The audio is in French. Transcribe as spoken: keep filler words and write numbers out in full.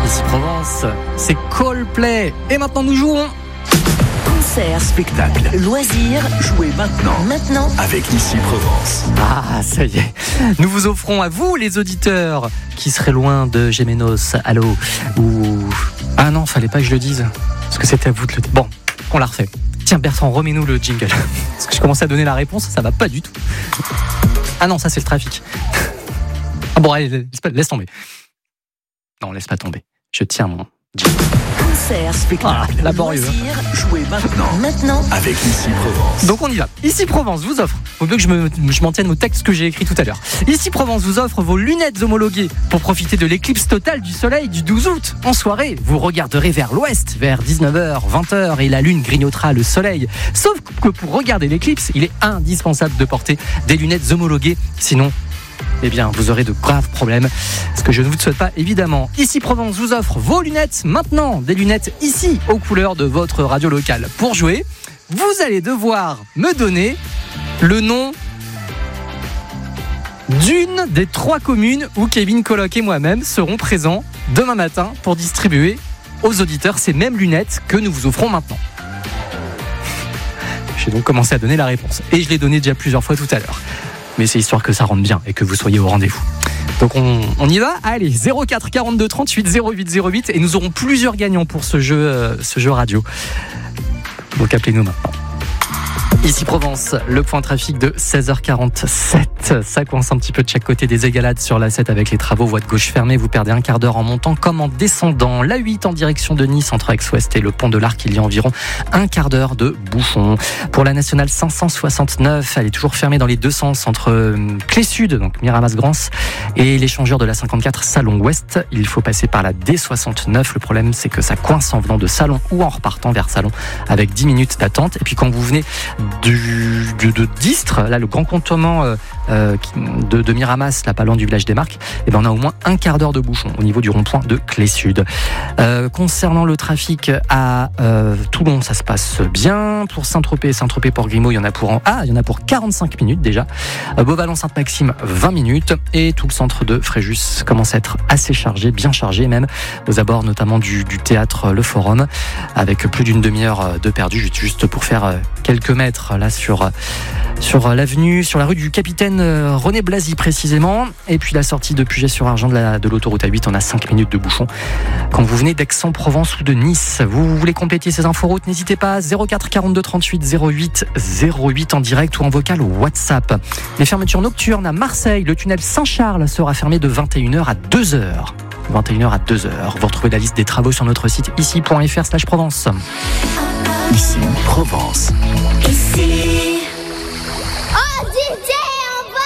Ici Provence, c'est Coldplay. Et maintenant nous jouons. Concert, spectacle, loisirs, jouez maintenant. Maintenant avec Ici Provence. Ah, ça y est. Nous vous offrons à vous, les auditeurs, qui seraient loin de Gémenos, Allo, ou... Ah non, fallait pas que je le dise, parce que c'était à vous de le dire. Bon, on la refait. Tiens Bertrand, remets-nous le jingle. Parce que je commençais à donner la réponse, ça va pas du tout. Ah non, ça c'est le trafic. Ah bon, allez, laisse, pas, laisse tomber. Non, laisse pas tomber. Je tiens mon jingle. Concert, spectacle, ah, laborieux. loisirs, jouez maintenant. Maintenant avec Ici Provence. Donc on y va. Ici Provence vous offre, faut mieux que je, me, je m'en tienne au texte que j'ai écrit tout à l'heure. Ici Provence vous offre vos lunettes homologuées pour profiter de l'éclipse totale du soleil du douze août. En soirée, vous regarderez vers l'ouest, vers dix-neuf heures, vingt heures et la lune grignotera le soleil. Sauf que pour regarder l'éclipse, il est indispensable de porter des lunettes homologuées, sinon... eh bien, vous aurez de graves problèmes, ce que je ne vous souhaite pas, évidemment. Ici Provence vous offre vos lunettes maintenant, des lunettes ici, aux couleurs de votre radio locale. Pour jouer, vous allez devoir me donner le nom d'une des trois communes où Kevin Coloc et moi-même serons présents demain matin pour distribuer aux auditeurs ces mêmes lunettes que nous vous offrons maintenant. J'ai donc commencé à donner la réponse, et je l'ai donné déjà plusieurs fois tout à l'heure. Mais c'est histoire que ça rentre bien et que vous soyez au rendez-vous. Donc on, on y va. Allez, zéro quatre quarante-deux trente-huit zéro huit zéro huit et nous aurons plusieurs gagnants pour ce jeu, euh, ce jeu radio. Donc appelez-nous maintenant. Ici Provence, le point trafic de seize heures quarante-sept. Ça coince un petit peu de chaque côté des égalades sur l'A sept avec les travaux, voie de gauche fermée. Vous perdez un quart d'heure en montant comme en descendant. L'A huit en direction de Nice, entre Aix-Ouest et le pont de l'Arc, il y a environ un quart d'heure de bouchon. Pour la nationale cinq cent soixante-neuf, elle est toujours fermée dans les deux sens entre Clé Sud, donc Miramas-Grance, et l'échangeur de la cinquante-quatre Salon-Ouest. Il faut passer par la D soixante-neuf. Le problème, c'est que ça coince en venant de Salon ou en repartant vers Salon avec dix minutes d'attente. Et puis quand vous venez Du, de, de Distre, là le grand contournement euh, de, de Miramas, là pas loin du village des Marques, et ben on a au moins un quart d'heure de bouchon au niveau du rond-point de Clé Sud. Euh, concernant le trafic à euh, Toulon, ça se passe bien. Pour Saint-Tropez, Saint-Tropez-Port-Grimaud, il y en a pour en, ah, il y en a pour quarante-cinq minutes déjà. Euh, Beauvalon-Sainte-Maxime, vingt minutes, et tout le centre de Fréjus commence à être assez chargé, bien chargé même, aux abords notamment du, du théâtre Le Forum, avec plus d'une demi-heure de perdu juste pour faire quelques mètres là sur, sur l'avenue, sur la rue du Capitaine René Blasy précisément, et puis la sortie de Puget-sur-Argent de, la, de l'autoroute A huit, on a cinq minutes de bouchon quand vous venez d'Aix-en-Provence ou de Nice. Vous voulez compléter ces inforoutes, n'hésitez pas, zéro quatre quarante-deux trente-huit zéro huit zéro huit en direct ou en vocal WhatsApp. Les fermetures nocturnes à Marseille, le tunnel Saint-Charles sera fermé de vingt et une heures à deux heures. vingt et une heures à deux heures. Vous retrouvez la liste des travaux sur notre site ici point f r slash Provence. Ici Provence. Ici.